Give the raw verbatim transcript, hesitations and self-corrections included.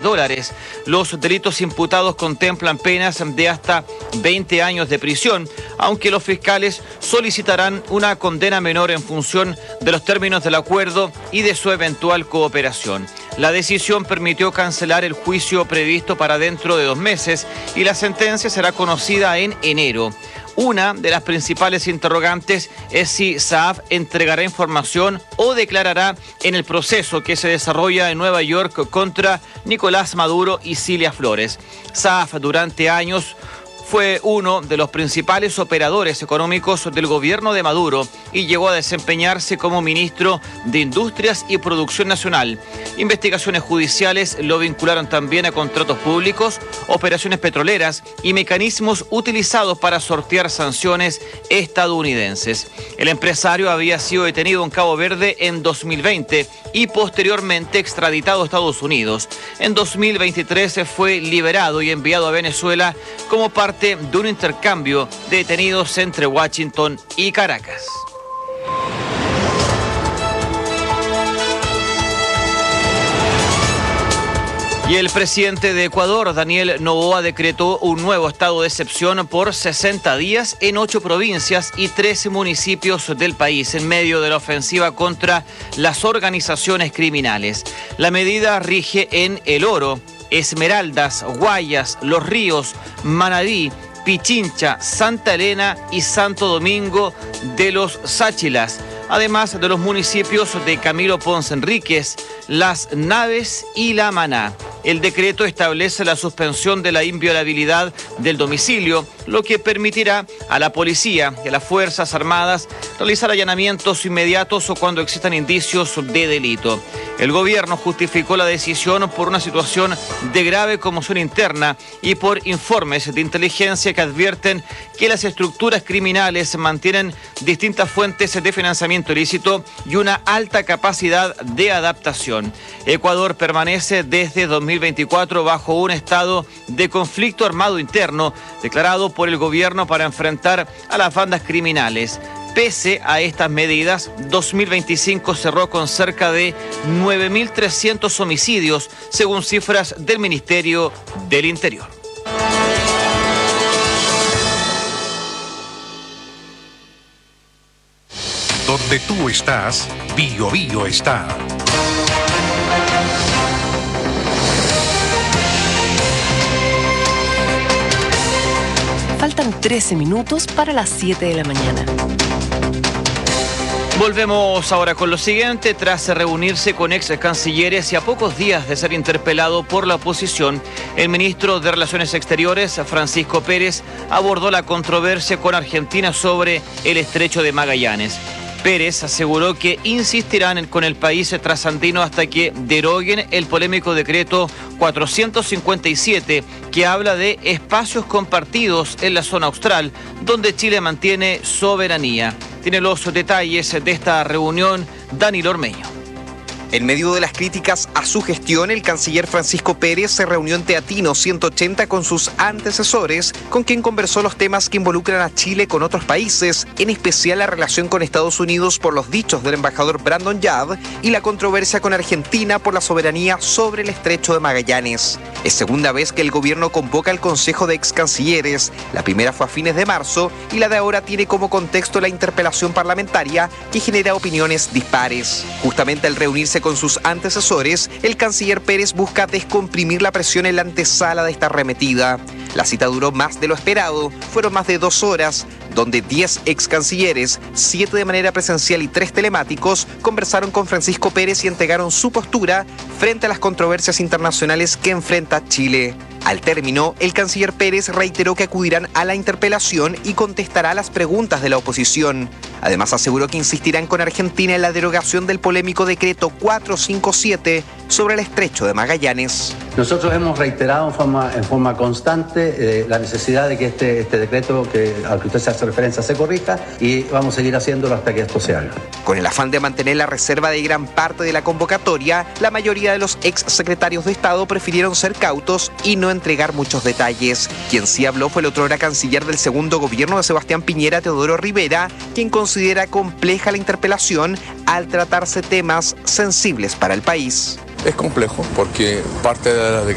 dólares. Los delitos imputados contemplan penas de hasta veinte años de prisión, aunque los fiscales solicitarán una condena menor en función de los términos del acuerdo y de su eventual cooperación. La decisión permitió cancelar el juicio previsto para dentro de dos meses y la sentencia será conocida en enero. Una de las principales interrogantes es si Saab entregará información o declarará en el proceso que se desarrolla en Nueva York contra Nicolás Maduro y Cilia Flores. Saab durante años fue uno de los principales operadores económicos del gobierno de Maduro y llegó a desempeñarse como ministro de Industrias y Producción Nacional. Investigaciones judiciales lo vincularon también a contratos públicos, operaciones petroleras y mecanismos utilizados para sortear sanciones estadounidenses. El empresario había sido detenido en Cabo Verde en dos mil veinte y posteriormente extraditado a Estados Unidos. En dos mil veintitrés fue liberado y enviado a Venezuela como parte de un intercambio de detenidos entre Washington y Caracas. Y el presidente de Ecuador, Daniel Noboa, decretó un nuevo estado de excepción por sesenta días en ocho provincias y trece municipios del país, en medio de la ofensiva contra las organizaciones criminales. La medida rige en El Oro, Esmeraldas, Guayas, Los Ríos, Manabí, Pichincha, Santa Elena y Santo Domingo de los Sáchilas, además de los municipios de Camilo Ponce Enríquez, Las Naves y La Maná. El decreto establece la suspensión de la inviolabilidad del domicilio, lo que permitirá a la policía y a las Fuerzas Armadas realizar allanamientos inmediatos o cuando existan indicios de delito. El gobierno justificó la decisión por una situación de grave conmoción interna y por informes de inteligencia que advierten que las estructuras criminales mantienen distintas fuentes de financiamiento ilícito y una alta capacidad de adaptación. Ecuador permanece desde dos mil veinticuatro bajo un estado de conflicto armado interno declarado por el gobierno para enfrentar a las bandas criminales. Pese a estas medidas, dos mil veinticinco cerró con cerca de nueve mil trescientos homicidios, según cifras del Ministerio del Interior. Donde tú estás, Bio Bio está. Faltan trece minutos para las siete de la mañana. Volvemos ahora con lo siguiente. Tras reunirse con ex cancilleres y a pocos días de ser interpelado por la oposición, el ministro de Relaciones Exteriores, Francisco Pérez, abordó la controversia con Argentina sobre el estrecho de Magallanes. Pérez aseguró que insistirán con el país trasandino hasta que deroguen el polémico decreto cuatrocientos cincuenta y siete que habla de espacios compartidos en la zona austral, donde Chile mantiene soberanía. Tiene los detalles de esta reunión Danilo Ormeño. En medio de las críticas a su gestión, el canciller Francisco Pérez se reunió en Teatino ciento ochenta con sus antecesores, con quien conversó los temas que involucran a Chile con otros países, en especial la relación con Estados Unidos por los dichos del embajador Brandon Yard y la controversia con Argentina por la soberanía sobre el estrecho de Magallanes. Es segunda vez que el gobierno convoca al Consejo de Ex Cancilleres. La primera fue a fines de marzo y la de ahora tiene como contexto la interpelación parlamentaria que genera opiniones dispares. Justamente al reunirse con sus antecesores, el canciller Pérez busca descomprimir la presión en la antesala de esta arremetida. La cita duró más de lo esperado, fueron más de dos horas, donde diez ex cancilleres, siete de manera presencial y tres telemáticos, conversaron con Francisco Pérez y entregaron su postura frente a las controversias internacionales que enfrenta Chile. Al término, el canciller Pérez reiteró que acudirán a la interpelación y contestará las preguntas de la oposición. Además, aseguró que insistirán con Argentina en la derogación del polémico decreto cuatrocientos cincuenta y siete sobre el estrecho de Magallanes. Nosotros hemos reiterado en forma, en forma constante eh, la necesidad de que este, este decreto que, al que usted se hace referencia se corrija y vamos a seguir haciéndolo hasta que esto se haga. Con el afán de mantener la reserva de gran parte de la convocatoria, la mayoría de los ex secretarios de Estado prefirieron ser cautos y no entregar muchos detalles. Quien sí habló fue el otrora canciller del segundo gobierno de Sebastián Piñera, Teodoro Rivera, quien considera compleja la interpelación al tratarse temas sensibles para el país. Es complejo porque parte de las